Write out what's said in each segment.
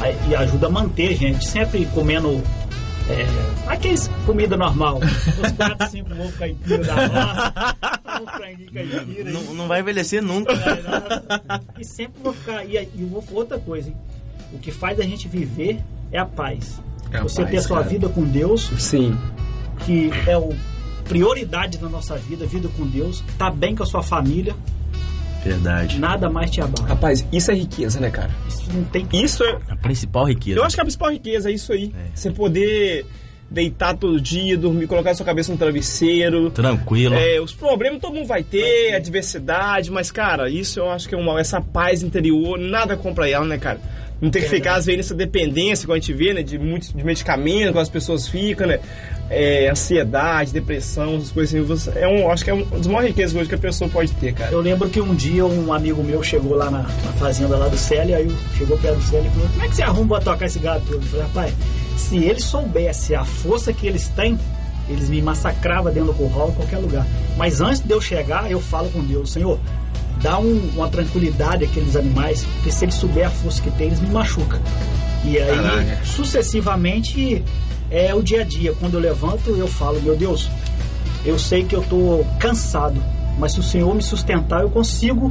e ajuda a manter a gente sempre comendo aqueles comida normal, uns 4, 5 ovos caipira da roça, um franguinho caipira. Não vai envelhecer nunca. E sempre vou ficar. Outra coisa, hein? O que faz a gente viver é a paz. Você ter a sua vida com Deus. Sim. Que é a prioridade da nossa vida com Deus. Tá bem com a sua família. Verdade. Nada mais te abala. Rapaz, isso é riqueza, né, cara? Isso não tem. Isso é a principal riqueza. Eu acho que a principal riqueza é isso aí. Você poder deitar todo dia, dormir, colocar a sua cabeça no travesseiro. Tranquilo. Os problemas todo mundo vai ter, a adversidade, mas, cara, isso eu acho que é essa paz interior, nada compra ela, né, cara? Não tem que ficar, às vezes, nessa dependência que a gente vê, né, de medicamento, que as pessoas ficam, né? Ansiedade, depressão, essas coisas assim. Acho que é uma das maiores riquezas hoje que a pessoa pode ter, cara. Eu lembro que um dia um amigo meu chegou lá na fazenda lá do Célio, aí chegou perto do Célio e falou: como é que você arruma pra tocar esse gado todo? Eu falei: rapaz, se eles soubessem a força que eles têm, eles me massacravam dentro do curral, em qualquer lugar. Mas antes de eu chegar, eu falo com Deus: Senhor, dá uma tranquilidade àqueles animais, porque se eles souberem a força que tem, eles me machucam. E aí, sucessivamente, é o dia a dia. Quando eu levanto, eu falo: meu Deus, eu sei que eu tô cansado, mas se o Senhor me sustentar, eu consigo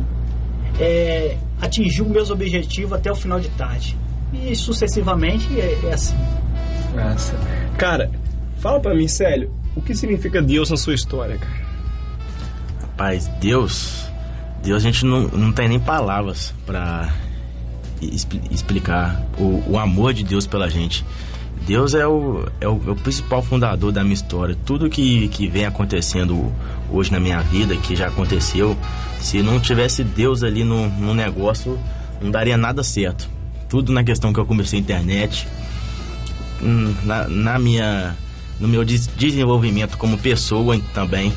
atingir os meus objetivos até o final de tarde. E sucessivamente é assim. Nossa. Cara, fala pra mim, Célio, o que significa Deus na sua história, cara? Rapaz, Deus a gente não tem nem palavras pra explicar o amor de Deus pela gente. Deus é o principal fundador da minha história. Tudo que vem acontecendo hoje na minha vida, que já aconteceu, se não tivesse Deus ali no negócio, não daria nada certo. Tudo na questão que eu comecei a internet, no meu desenvolvimento como pessoa também.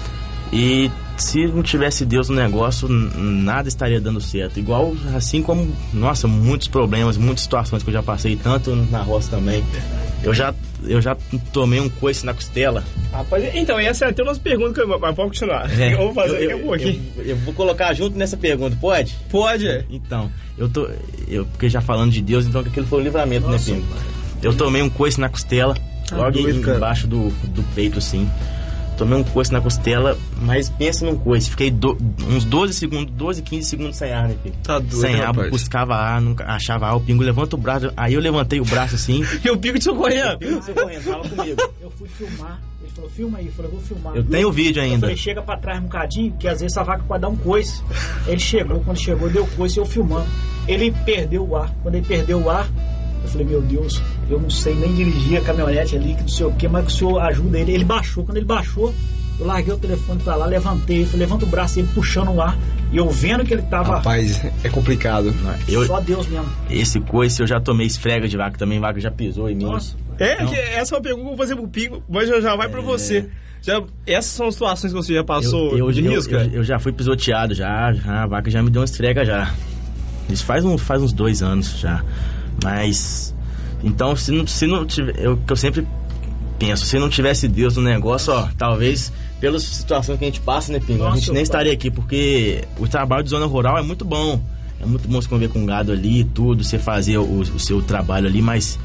E se não tivesse Deus no negócio, nada estaria dando certo. Igual, assim como, nossa, muitos problemas, muitas situações que eu já passei, tanto na roça também. Eu já tomei um coice na costela. Rapaz, então, essa é até uma pergunta que eu... Mas pode continuar. Eu vou fazer eu vou colocar junto nessa pergunta, pode? Pode. Então, porque já falando de Deus, então aquilo foi o livramento, né, filho? Eu tomei um coice na costela, logo embaixo do peito, assim. Tomei um coice na costela, mas pensa num coice. Fiquei uns 12, 15 segundos sem ar, né, filho? Tá doido, sem ar, rapaz. Buscava ar, nunca achava ar. O Pingo levanta o braço. Aí eu levantei o braço assim. E o Pingo te socorrendo. O Pingo te socorrendo, tava comigo. Eu fui filmar. Ele falou: filma aí. Eu falei: vou filmar. Eu tenho o vídeo ainda. Eu falei: chega pra trás um bocadinho, que às vezes essa vaca pode dar um coice. Ele chegou, quando chegou, deu coice, eu filmando. Ele perdeu o ar. Quando ele perdeu o ar, eu falei: meu Deus, eu não sei nem dirigir a caminhonete ali, que não sei o que, mas que o senhor ajuda ele. Ele baixou. Quando ele baixou, eu larguei o telefone pra lá, levantei, falei: levanta o braço, ele puxando o ar, e eu vendo que ele tava... Rapaz, é complicado. Só Deus mesmo. Esse coice eu já tomei esfrega de vaca também, vaca já pisou em mim. Nossa. Essa é uma pergunta que eu vou fazer pro Pingo, mas já vai pra você. Essas são situações que você já passou de risco, cara? Eu já fui pisoteado, a vaca já me deu uma esfrega já. Isso faz uns 2 anos já. Mas, então, se não tiver... Eu sempre penso, se não tivesse Deus no negócio, talvez... Pelas situações que a gente passa, né, Pingo? A gente nem estaria aqui, porque o trabalho de zona rural é muito bom. É muito bom você conviver com gado ali e tudo, você fazer o seu trabalho ali, mas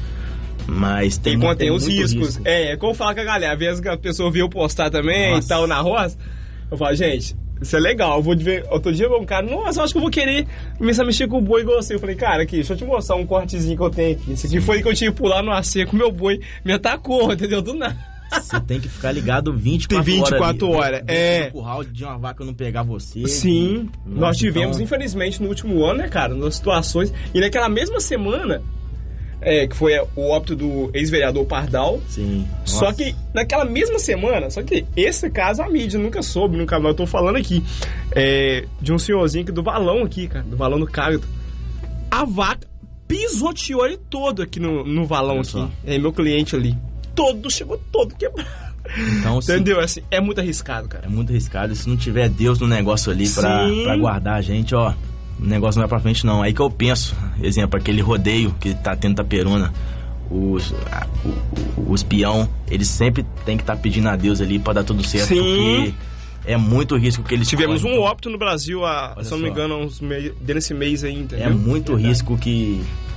tem os riscos. É como eu falo com a galera, às vezes a pessoa viu eu postar também e tal na roça. Eu falo: gente, isso é legal. Eu vou ver. Outro dia um cara: nossa, eu acho que eu vou querer começar a mexer com o boi igual você. Eu falei: cara, aqui, deixa eu te mostrar um cortezinho que eu tenho aqui. Isso aqui foi que eu tive que pular no AC com o meu boi, me atacou, entendeu? Do nada. Você tem que ficar ligado 24 horas. No curral de uma vaca não pegar você. Sim. Nós tivemos, infelizmente, no último ano, né, cara, nas situações. E naquela mesma semana, que foi o óbito do ex-vereador Pardal. Sim. Só que naquela mesma semana, esse caso a mídia nunca soube, mas eu tô falando aqui, de um senhorzinho aqui do Valão aqui, cara, do Valão do Cágado. A pisoteou ele todo aqui no valão aqui. É meu cliente ali. Chegou todo quebrado. Então, entendeu? Assim, é muito arriscado, cara. É muito arriscado. Se não tiver Deus no negócio ali pra guardar a gente, ó, o negócio não vai pra frente, não. Aí que eu penso, exemplo, aquele rodeio que tá tendo Taperuna, os peão, eles sempre tem que estar pedindo a Deus ali pra dar tudo certo. Sim. Porque é muito risco que eles tivemos um óbito no Brasil, se não me engano, nesse mês aí, entendeu? É muito risco